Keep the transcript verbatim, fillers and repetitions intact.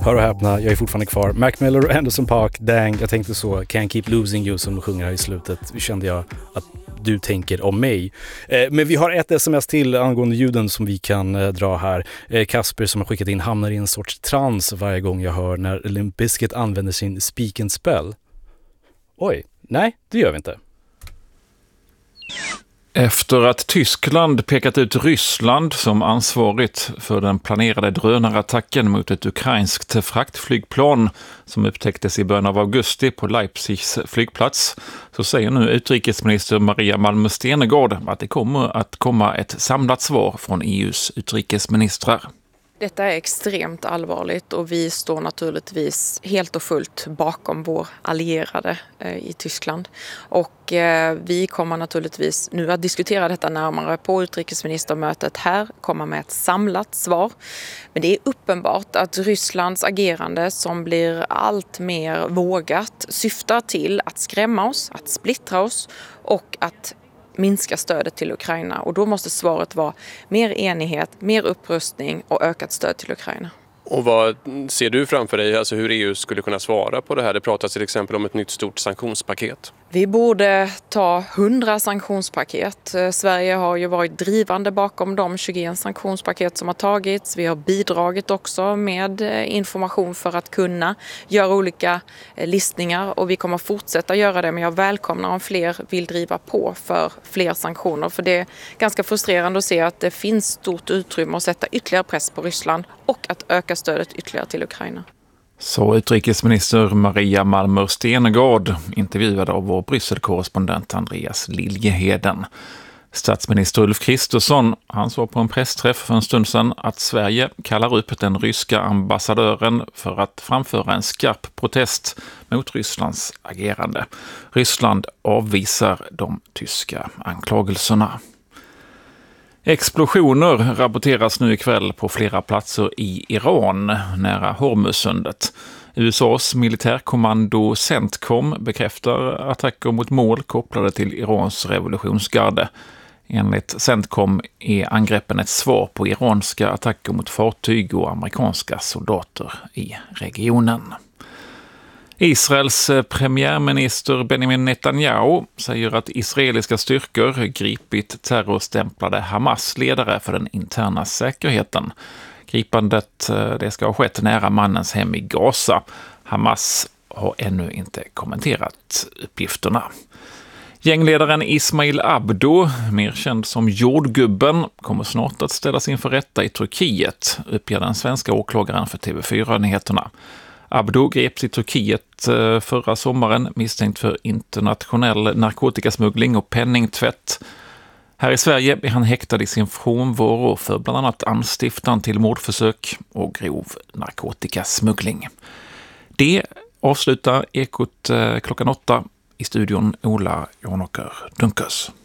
Hör och häpna, jag är fortfarande kvar. Mac Miller och Anderson .Paak, dang, jag tänkte så, Can't Keep Losing You som de sjunger här i slutet. Kände jag att du tänker om mig. Eh, men vi har ett sms till angående ljuden som vi kan eh, dra här. Eh, Kasper som har skickat in hamnar i en sorts trans varje gång jag hör när Limp Bizkit använder sin speak and spell. Oj, nej, det gör vi inte. Efter att Tyskland pekat ut Ryssland som ansvarigt för den planerade drönarattacken mot ett ukrainskt fraktflygplan som upptäcktes i början av augusti på Leipzigs flygplats, så säger nu utrikesminister Maria Malmö Stenergard att det kommer att komma ett samlat svar från E U:s utrikesministrar. Detta är extremt allvarligt och vi står naturligtvis helt och fullt bakom vår allierade eh, i Tyskland. Och eh, vi kommer naturligtvis nu att diskutera detta närmare på utrikesministermötet här, komma med ett samlat svar. Men det är uppenbart att Rysslands agerande som blir allt mer vågat syftar till att skrämma oss, att splittra oss och att minska stödet till Ukraina, och då måste svaret vara mer enighet, mer upprustning och ökat stöd till Ukraina. Och vad ser du framför dig, alltså hur E U skulle kunna svara på det här? Det pratas till exempel om ett nytt stort sanktionspaket. Vi borde ta hundra sanktionspaket. Sverige har ju varit drivande bakom de tjugoett sanktionspaket som har tagits. Vi har bidragit också med information för att kunna göra olika listningar och vi kommer fortsätta göra det, men jag välkomnar om fler vill driva på för fler sanktioner. För det är ganska frustrerande att se att det finns stort utrymme att sätta ytterligare press på Ryssland och att öka stödet ytterligare till Ukraina. Så utrikesminister Maria Malmö Stenergard, intervjuad av vår Brysselkorrespondent Andreas Liljeheden. Statsminister Ulf Kristersson, han sa på en pressträff för en stund sedan att Sverige kallar upp den ryska ambassadören för att framföra en skarp protest mot Rysslands agerande. Ryssland avvisar de tyska anklagelserna. Explosioner rapporteras nu ikväll på flera platser i Iran, nära Hormuzsundet. U S A:s militärkommando CENTCOM bekräftar attacker mot mål kopplade till Irans revolutionsgarde. Enligt CENTCOM är angreppen ett svar på iranska attacker mot fartyg och amerikanska soldater i regionen. Israels premiärminister Benjamin Netanyahu säger att israeliska styrkor gripit terrorstämplade Hamas-ledare för den interna säkerheten. Gripandet det ska ha skett nära mannens hem i Gaza. Hamas har ännu inte kommenterat uppgifterna. Gängledaren Ismail Abdo, mer känd som Jordgubben, kommer snart att ställas inför rätta i Turkiet, uppger den svenska åklagaren för T V fyra-nyheterna. Abdo greps i Turkiet förra sommaren misstänkt för internationell narkotikasmuggling och penningtvätt. Här i Sverige är han häktad i sin frånvaro för bland annat anstiftan till mordförsök och grov narkotikasmuggling. Det avslutar Ekot klockan åtta. I studion Ola Jonåker Dunkers.